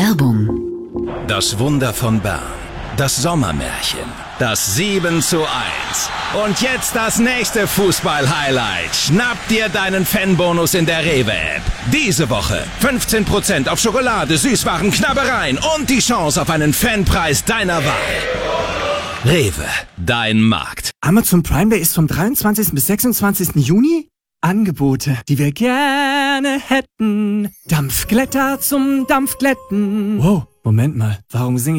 Werbung. Das Wunder von Bern. Das Sommermärchen. Das 7:1. Und jetzt das nächste Fußball-Highlight. Schnapp dir deinen Fanbonus in der Rewe-App. Diese Woche 15% auf Schokolade, Süßwaren, Knabbereien und die Chance auf einen Fanpreis deiner Wahl. Rewe, dein Markt. Amazon Prime Day ist vom 23. bis 26. Juni. Angebote, die wir gerne hätten. Dampfglätter zum Dampfglätten. Wow, Moment mal, warum singe